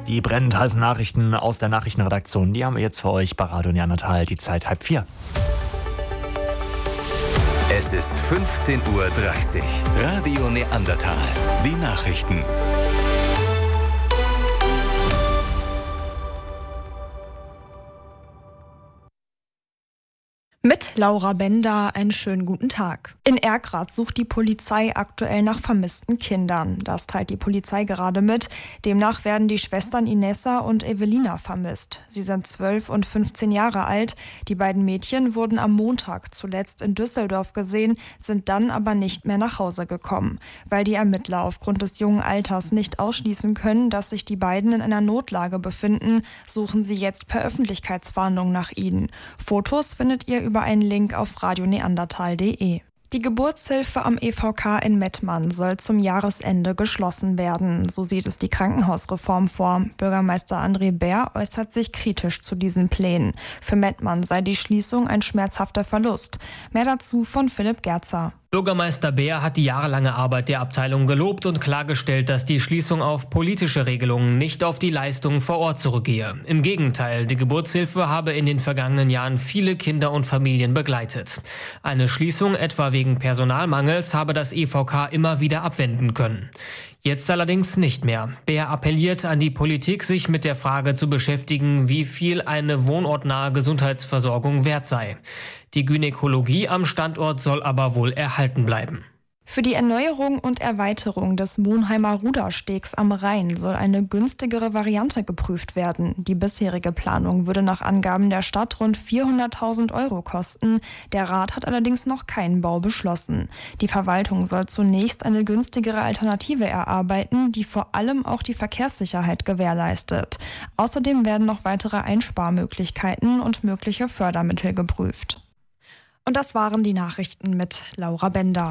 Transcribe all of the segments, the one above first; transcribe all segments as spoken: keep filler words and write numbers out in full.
Die brennend heißen Nachrichten aus der Nachrichtenredaktion, die haben wir jetzt für euch bei Radio Neandertal. Die Zeit halb vier. Es ist fünfzehn Uhr dreißig. Radio Neandertal. Die Nachrichten. Mit Laura Bender einen schönen guten Tag. In Erkrath sucht die Polizei aktuell nach vermissten Kindern. Das teilt die Polizei gerade mit. Demnach werden die Schwestern Inessa und Evelina vermisst. Sie sind zwölf und fünfzehn Jahre alt. Die beiden Mädchen wurden am Montag zuletzt in Düsseldorf gesehen, sind dann aber nicht mehr nach Hause gekommen. Weil die Ermittler aufgrund des jungen Alters nicht ausschließen können, dass sich die beiden in einer Notlage befinden, suchen sie jetzt per Öffentlichkeitsfahndung nach ihnen. Fotos findet ihr über einen Link auf radio neandertal punkt de. Die Geburtshilfe am E V K in Mettmann soll zum Jahresende geschlossen werden. So sieht es die Krankenhausreform vor. Bürgermeister André Bär äußert sich kritisch zu diesen Plänen. Für Mettmann sei die Schließung ein schmerzhafter Verlust. Mehr dazu von Philipp Gerzer. Bürgermeister Bär hat die jahrelange Arbeit der Abteilung gelobt und klargestellt, dass die Schließung auf politische Regelungen, nicht auf die Leistungen vor Ort zurückgehe. Im Gegenteil, die Geburtshilfe habe in den vergangenen Jahren viele Kinder und Familien begleitet. Eine Schließung etwa wegen Personalmangels habe das E V K immer wieder abwenden können. Jetzt allerdings nicht mehr. Bär appelliert an die Politik, sich mit der Frage zu beschäftigen, wie viel eine wohnortnahe Gesundheitsversorgung wert sei. Die Gynäkologie am Standort soll aber wohl erhalten bleiben. Für die Erneuerung und Erweiterung des Monheimer Ruderstegs am Rhein soll eine günstigere Variante geprüft werden. Die bisherige Planung würde nach Angaben der Stadt rund vierhunderttausend Euro kosten. Der Rat hat allerdings noch keinen Bau beschlossen. Die Verwaltung soll zunächst eine günstigere Alternative erarbeiten, die vor allem auch die Verkehrssicherheit gewährleistet. Außerdem werden noch weitere Einsparmöglichkeiten und mögliche Fördermittel geprüft. Und das waren die Nachrichten mit Laura Bender.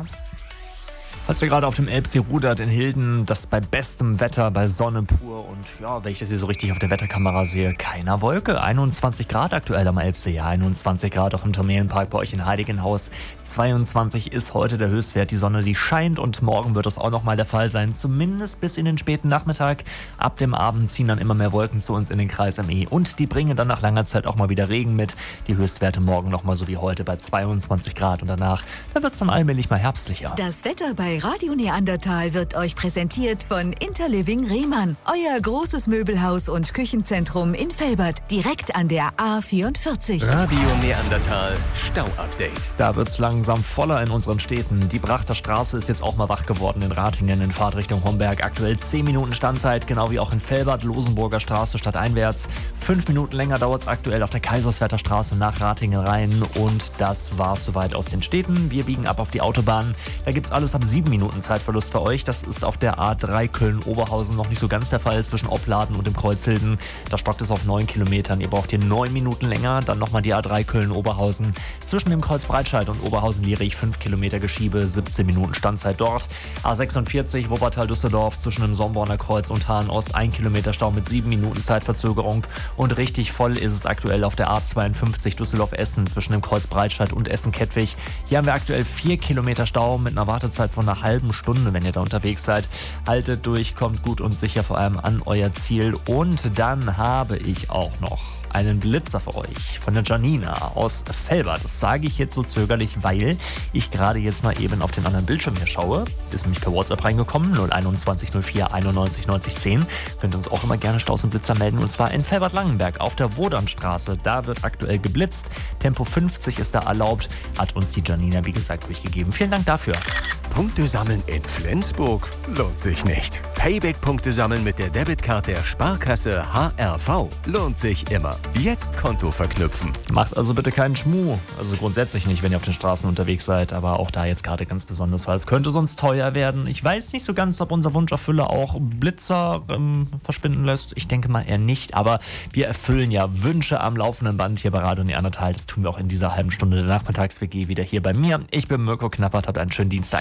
Falls ihr gerade auf dem Elbsee rudert in Hilden, das bei bestem Wetter, bei Sonne pur und ja, wenn ich das hier so richtig auf der Wetterkamera sehe, keiner Wolke. einundzwanzig Grad aktuell am Elbsee, einundzwanzig Grad auch im Thermelenpark bei euch in Heiligenhaus. zweiundzwanzig ist heute der Höchstwert, die Sonne, die scheint und morgen wird das auch nochmal der Fall sein, zumindest bis in den späten Nachmittag. Ab dem Abend ziehen dann immer mehr Wolken zu uns in den Kreis M E und die bringen dann nach langer Zeit auch mal wieder Regen mit. Die Höchstwerte morgen nochmal so wie heute bei zweiundzwanzig Grad und danach, da wird es dann allmählich mal herbstlicher. Das Wetter bei Radio Neandertal wird euch präsentiert von Interliving Rehmann, euer großes Möbelhaus und Küchenzentrum in Velbert, direkt an der A vierundvierzig. Radio Neandertal Stau-Update. Da wird es langsam voller in unseren Städten. Die Brachter Straße ist jetzt auch mal wach geworden in Ratingen in Fahrtrichtung Homberg. Aktuell zehn Minuten Standzeit, genau wie auch in Velbert, Losenburger Straße stadteinwärts. fünf Minuten länger dauert es aktuell auf der Kaiserswerther Straße nach Ratingen rein. Und das war's soweit aus den Städten. Wir biegen ab auf die Autobahn. Da gibt's alles ab sieben Minuten Zeitverlust für euch. Das ist auf der A drei Köln-Oberhausen noch nicht so ganz der Fall zwischen Opladen und dem Kreuzhilden. Da stockt es auf neun Kilometern. Ihr braucht hier neun Minuten länger. Dann nochmal die A drei Köln-Oberhausen. Zwischen dem Kreuz Breitscheid und Oberhausen-Lierich fünf Kilometer Geschiebe, siebzehn Minuten Standzeit dort. A sechsundvierzig Wuppertal-Düsseldorf zwischen dem Somborner Kreuz und Hahn-Ost ein Kilometer Stau mit sieben Minuten Zeitverzögerung. Und richtig voll ist es aktuell auf der A zweiundfünfzig Düsseldorf-Essen zwischen dem Kreuz Breitscheid und Essen-Kettwig. Hier haben wir aktuell vier Kilometer Stau mit einer Wartezeit von einer halben Stunde, wenn ihr da unterwegs seid. Haltet durch, kommt gut und sicher vor allem an euer Ziel. Und dann habe ich auch noch einen Blitzer für euch von der Janina aus Velbert. Das sage ich jetzt so zögerlich, weil ich gerade jetzt mal eben auf den anderen Bildschirm hier schaue. Ist nämlich per WhatsApp reingekommen, null einundzwanzig null vier einundneunzig neunzig zehn. Könnt ihr uns auch immer gerne Staus und Blitzer melden. Und zwar in Velbert-Langenberg auf der Wodanstraße. Da wird aktuell geblitzt. Tempo fünfzig ist da erlaubt. Hat uns die Janina, wie gesagt, durchgegeben. Vielen Dank dafür. Punkte sammeln in Flensburg lohnt sich nicht. Payback-Punkte sammeln mit der Debitkarte der Sparkasse H R V lohnt sich immer. Jetzt Konto verknüpfen. Macht also bitte keinen Schmuh. Also grundsätzlich nicht, wenn ihr auf den Straßen unterwegs seid, aber auch da jetzt gerade ganz besonders, weil es könnte sonst teuer werden. Ich weiß nicht so ganz, ob unser Wunscherfüller auch Blitzer ähm, verschwinden lässt. Ich denke mal eher nicht, aber wir erfüllen ja Wünsche am laufenden Band hier bei Radio Neandertal. Das tun wir auch in dieser halben Stunde der Nachmittags-W G wieder hier bei mir. Ich bin Mirko Knappert, habt einen schönen Dienstag.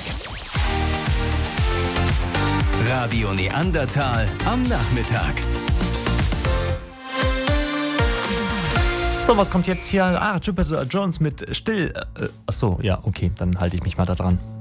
Radio Neandertal am Nachmittag. So, was kommt jetzt hier? Ah, Jupiter Jones mit Still. Äh, achso, ja, okay, dann halte ich mich mal da dran.